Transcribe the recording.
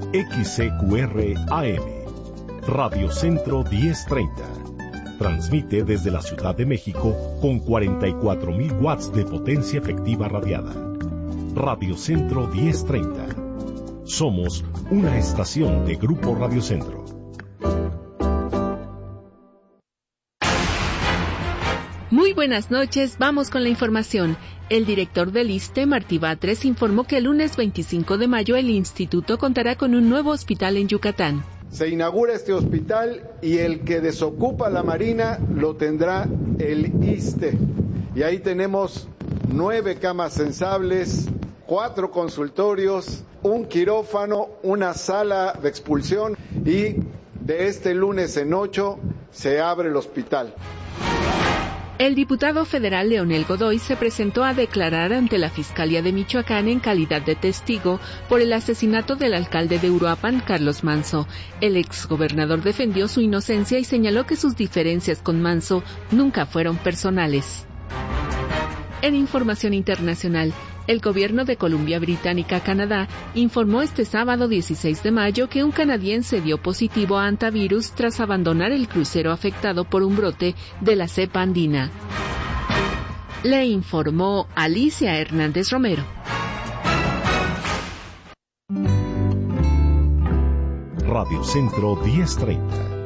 XCQR AM, Radio Centro 1030. Transmite desde la Ciudad de México con 44.000 watts de potencia efectiva radiada. Radio Centro 1030. Somos una estación de Grupo Radio Centro. Muy buenas noches, vamos con la información. El director del ISSSTE, Martí Batres, informó que el lunes 25 de mayo el instituto contará con un nuevo hospital en Yucatán. Se inaugura este hospital y el que desocupa la Marina lo tendrá el ISSSTE. Y ahí tenemos 9 camas sensables, 4 consultorios, un quirófano, una sala de expulsión y de este lunes en 8 se abre el hospital. El diputado federal Leonel Godoy se presentó a declarar ante la Fiscalía de Michoacán en calidad de testigo por el asesinato del alcalde de Uruapan, Carlos Manzo. El exgobernador defendió su inocencia y señaló que sus diferencias con Manzo nunca fueron personales. En información internacional, el gobierno de Columbia Británica, Canadá, informó este sábado 16 de mayo que un canadiense dio positivo a hantavirus tras abandonar el crucero afectado por un brote de la cepa andina. Le informó Alicia Hernández Romero. Radio Centro 1030.